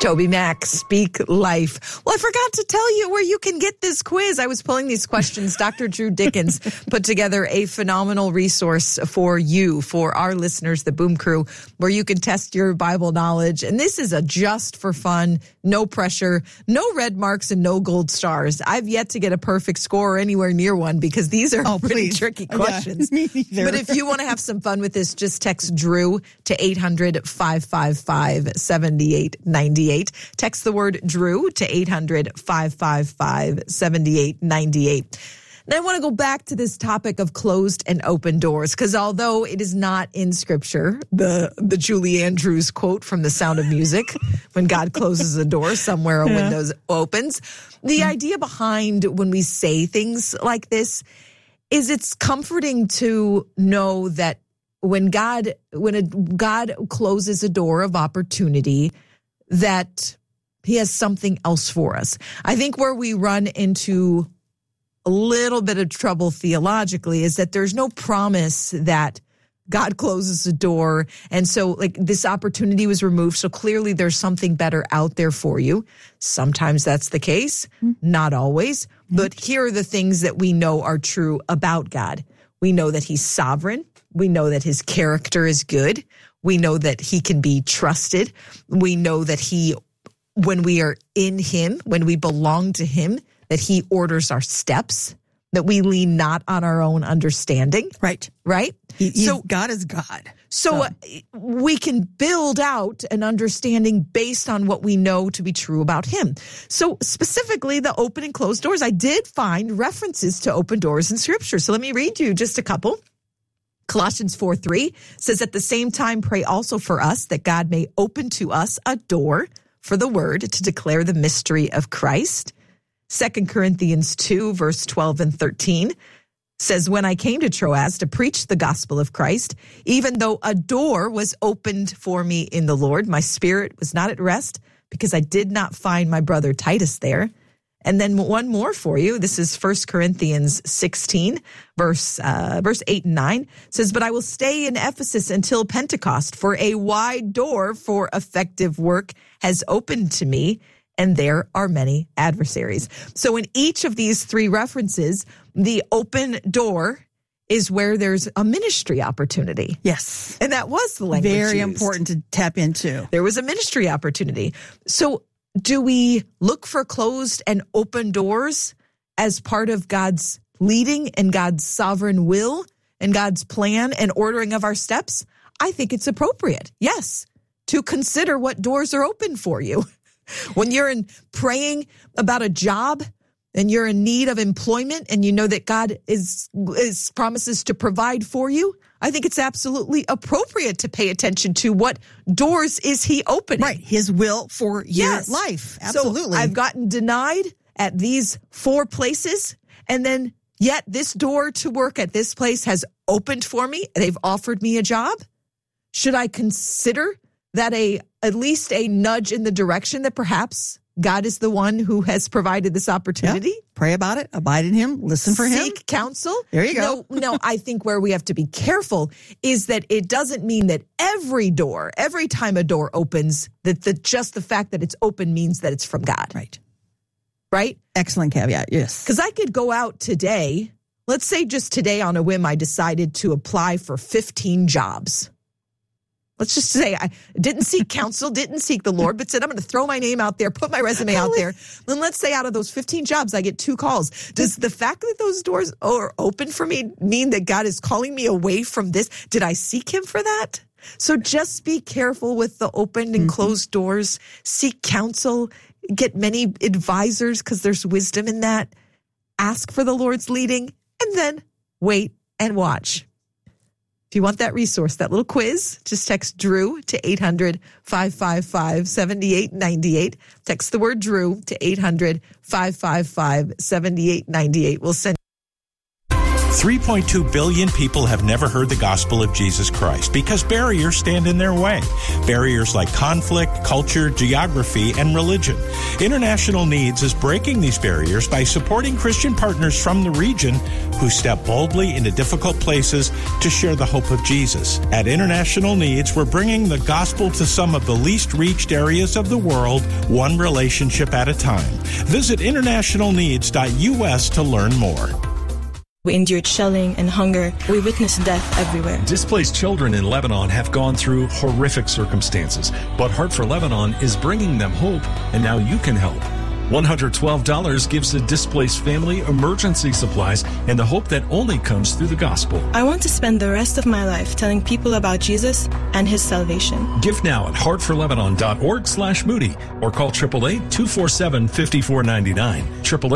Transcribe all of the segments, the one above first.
Toby Mac, Speak Life. Well, I forgot to tell you where you can get this quiz. I was pulling these questions. Dr. Drew Dickens put together a phenomenal resource for you, for our listeners, the Boom Crew, where you can test your Bible knowledge. And this is a just for fun, no pressure, no red marks, and no gold stars. I've yet to get a perfect score or anywhere near one because these are pretty tricky questions. Yeah, me neither. But if you want to have some fun with this, just text Drew to 800-555-7898. Text the word Drew to 800-555-7898. Now, I want to go back to this topic of closed and open doors, because although it is not in Scripture, the Julie Andrews quote from The Sound of Music, when God closes a door, somewhere a window opens, the idea behind when we say things like this is it's comforting to know that when God closes a door of opportunity, that he has something else for us. I think where we run into a little bit of trouble theologically is that there's no promise that God closes a door. And so like this opportunity was removed. So clearly there's something better out there for you. Sometimes that's the case, not always. But here are the things that we know are true about God. We know that he's sovereign. We know that his character is good. We know that he can be trusted. We know that when we are in him, when we belong to him, that he orders our steps, that we lean not on our own understanding. Right. Right? God is God. So we can build out an understanding based on what we know to be true about him. So specifically the open and closed doors, I did find references to open doors in Scripture. So let me read you just a couple. Colossians 4:3 says, at the same time, pray also for us that God may open to us a door for the word to declare the mystery of Christ. 2 Corinthians 2, verse 12 and 13 says, when I came to Troas to preach the gospel of Christ, even though a door was opened for me in the Lord, my spirit was not at rest because I did not find my brother Titus there. And then one more for you. This is 1 Corinthians 16, verse 8 and 9. It says, but I will stay in Ephesus until Pentecost, for a wide door for effective work has opened to me, and there are many adversaries. So in each of these three references, the open door is where there's a ministry opportunity. Yes. And that was the language very used. important to tap into. There was a ministry opportunity. So do we look for closed and open doors as part of God's leading and God's sovereign will and God's plan and ordering of our steps? I think it's appropriate, yes, to consider what doors are open for you. When you're praying about a job and you're in need of employment and you know that God is promises to provide for you, I think it's absolutely appropriate to pay attention to what doors is he opening. Right. His will for your life. Absolutely. So I've gotten denied at these 4 places, and then yet this door to work at this place has opened for me. They've offered me a job. Should I consider that at least a nudge in the direction that perhaps God is the one who has provided this opportunity? Yeah. Pray about it. Abide in him. Listen for him. Seek counsel. There you go. No, I think where we have to be careful is that it doesn't mean that every time a door opens, that just the fact that it's open means that it's from God. Right. Right? Excellent caveat. Yes. Because I could go out today. Let's say just today on a whim, I decided to apply for 15 jobs. Let's just say I didn't seek counsel, didn't seek the Lord, but said, I'm going to throw my name out there, put my resume out there. Then let's say out of those 15 jobs, I get 2 calls. Does the fact that those doors are open for me mean that God is calling me away from this? Did I seek him for that? So just be careful with the open and closed doors. Seek counsel, get many advisors because there's wisdom in that. Ask for the Lord's leading, and then wait and watch. If you want that resource, that little quiz, just text Drew to 800-555-7898. Text the word Drew to 800-555-7898. We'll send 3.2 billion people have never heard the gospel of Jesus Christ because barriers stand in their way. Barriers like conflict, culture, geography, and religion. International Needs is breaking these barriers by supporting Christian partners from the region who step boldly into difficult places to share the hope of Jesus. At International Needs, we're bringing the gospel to some of the least reached areas of the world, one relationship at a time. Visit internationalneeds.us to learn more. We endured shelling and hunger. We witnessed death everywhere. Displaced children in Lebanon have gone through horrific circumstances, but Heart for Lebanon is bringing them hope, and now you can help. $112 gives a displaced family emergency supplies and the hope that only comes through the gospel. I want to spend the rest of my life telling people about Jesus and his salvation. Give now at heartforlebanon.org/Moody or call 888-247-5499.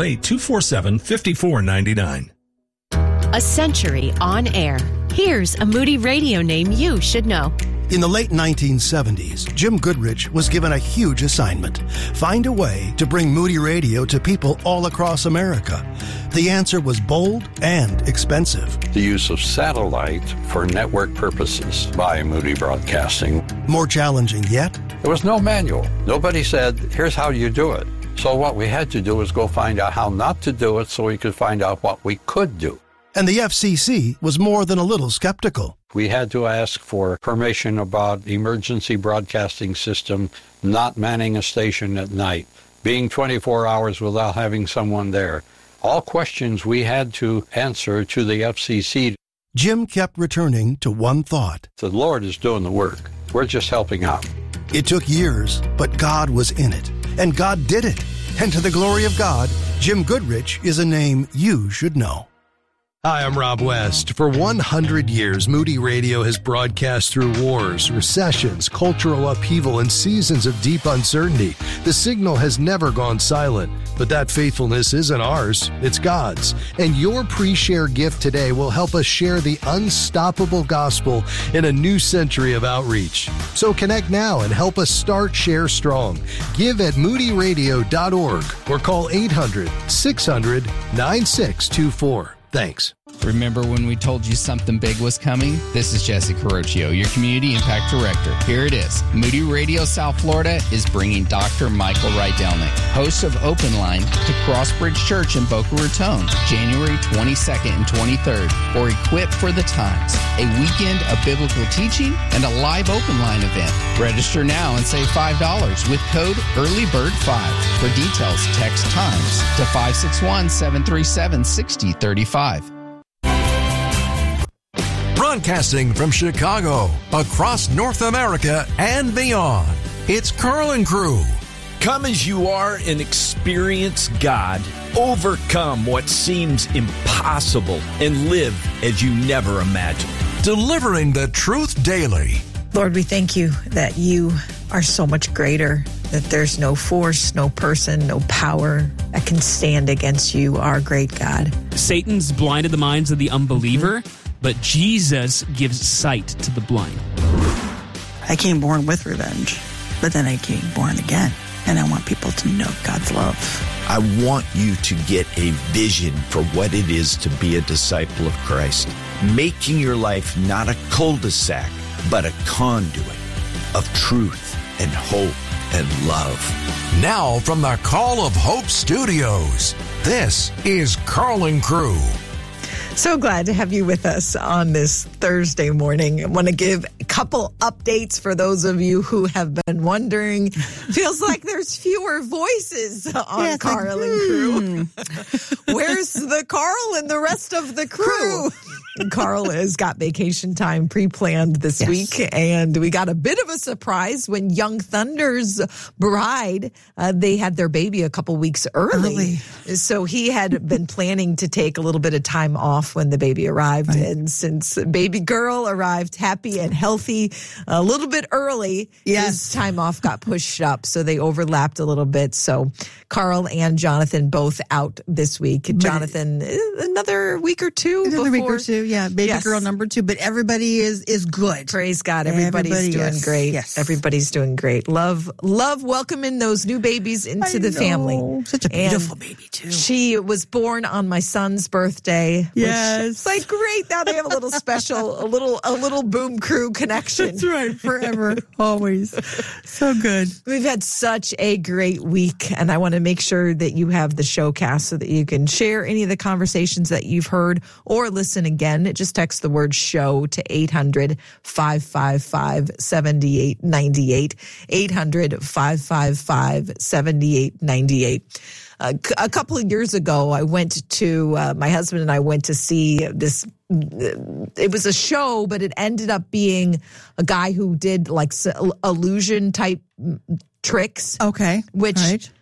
888-247-5499. A century on air. Here's a Moody Radio name you should know. In the late 1970s, Jim Goodrich was given a huge assignment. Find a way to bring Moody Radio to people all across America. The answer was bold and expensive. The use of satellite for network purposes by Moody Broadcasting. More challenging yet? There was no manual. Nobody said, here's how you do it. So what we had to do was go find out how not to do it so we could find out what we could do. And the FCC was more than a little skeptical. We had to ask for permission about emergency broadcasting system not manning a station at night, being 24 hours without having someone there. All questions we had to answer to the FCC. Jim kept returning to one thought. The Lord is doing the work. We're just helping out. It took years, but God was in it. And God did it. And to the glory of God, Jim Goodrich is a name you should know. Hi, I'm Rob West. For 100 years, Moody Radio has broadcast through wars, recessions, cultural upheaval, and seasons of deep uncertainty. The signal has never gone silent, but that faithfulness isn't ours, it's God's. And your pre-share gift today will help us share the unstoppable gospel in a new century of outreach. So connect now and help us start Share Strong. Give at moodyradio.org or call 800-600-9624. Thanks. Remember when we told you something big was coming? This is Jesse Carocchio, your Community Impact Director. Here it is. Moody Radio South Florida is bringing Dr. Michael Rydelnik, host of Open Line, to Crossbridge Church in Boca Raton, January 22nd and 23rd, for Equip for the Times, a weekend of biblical teaching and a live Open Line event. Register now and save $5 with code EARLYBIRD5. For details, text TIMES to 561-737-6035. Broadcasting from Chicago, across North America and beyond, it's Carl and Crew. Come as you are and experience God. Overcome what seems impossible and live as you never imagined. Delivering the truth daily. Lord, we thank you that you are so much greater, that there's no force, no person, no power that can stand against you, our great God. Satan's blinded the minds of the unbeliever, but Jesus gives sight to the blind. I came born with revenge, but then I came born again, and I want people to know God's love. I want you to get a vision for what it is to be a disciple of Christ, making your life not a cul-de-sac, but a conduit of truth and hope and love. Now from the Call of Hope Studios, this is Carl and Crew. So glad to have you with us on this Thursday morning. I want to give a couple updates for those of you who have been wondering. Feels like there's fewer voices on Carl and Crew. Where's the Carl and the rest of the crew? Carl has got vacation time pre-planned this week, and we got a bit of a surprise when Young Thunder's bride, they had their baby a couple weeks early. So he had been planning to take a little bit of time off when the baby arrived. Right. And since baby girl arrived happy and healthy Ralphie a little bit early. His time off got pushed up, so they overlapped a little bit. So Carl and Jonathan both out this week. Jonathan, another week or two. Yeah. Baby girl number 2. But everybody is good. Praise God. Everybody's doing great. Yes. Everybody's doing great. Love welcoming those new babies into the family. Such a beautiful baby, too. She was born on my son's birthday. Yes. It's like great. Now they have a little special, a little Boom Crew connection. That's right. Forever. Always. So good. We've had such a great week, and I want to make sure that you have the showcast so that you can share any of the conversations that you've heard or listen again. Just text the word show to 800-555-7898. 800-555-7898. A couple of years ago, I went to, my husband and I went to see this, it was a show, but it ended up being a guy who did like illusion type tricks. Okay. Which,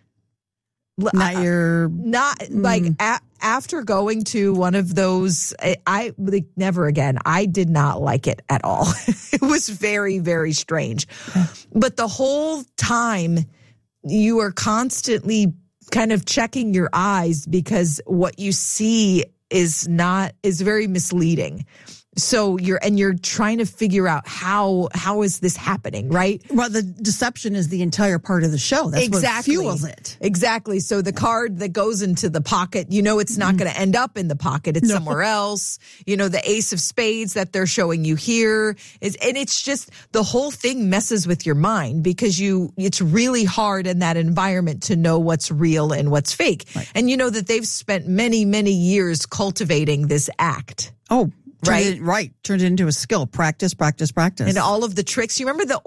after going to one of those, I like never again. I did not like it at all. It was very, very strange. But the whole time you are constantly kind of checking your eyes because what you see is very misleading. So you're trying to figure out how is this happening, right? Well, the deception is the entire part of the show. That's what fuels it. Exactly. So the card that goes into the pocket, it's not going to end up in the pocket. It's somewhere else. The ace of spades that they're showing you here and it's just the whole thing messes with your mind because it's really hard in that environment to know what's real and what's fake. Right. And you know that they've spent many, many years cultivating this act. Oh, Turned it into a skill. Practice. And all of the tricks. You remember the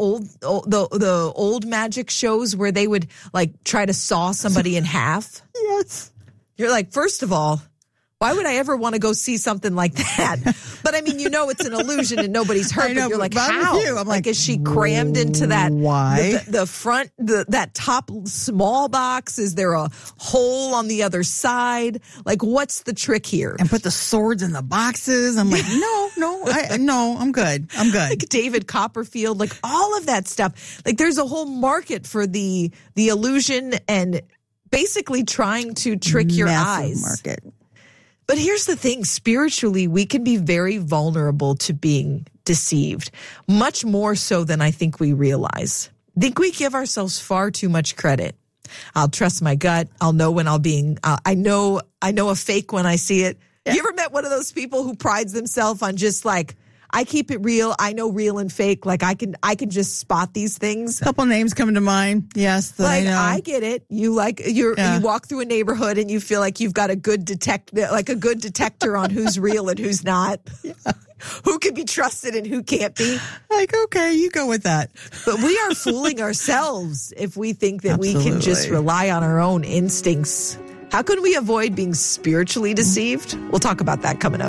old magic shows where they would like try to saw somebody in half? Yes. You're like, first of all, why would I ever want to go see something like that? But I mean, it's an illusion and nobody's hurt. But you're like, how? I'm like, is she crammed into that? Why? The front, that top small box? Is there a hole on the other side? Like, what's the trick here? And put the swords in the boxes. I'm like, no, I'm good. Like David Copperfield, like all of that stuff. Like, there's a whole market for the illusion and basically trying to trick your eyes. Market. But here's the thing, spiritually, we can be very vulnerable to being deceived, much more so than I think we realize. I think we give ourselves far too much credit. I'll trust my gut. I'll know when I know a fake when I see it. Yeah. You ever met one of those people who prides themselves on just like, I keep it real. I know real and fake. Like I can just spot these things. A couple names come to mind. Yes, I get it. You walk through a neighborhood and you feel like you've got a good detector on who's real and who's not. Yeah. Who can be trusted and who can't be. Like, okay, you go with that. But we are fooling ourselves if we think that we can just rely on our own instincts. How can we avoid being spiritually deceived? We'll talk about that coming up.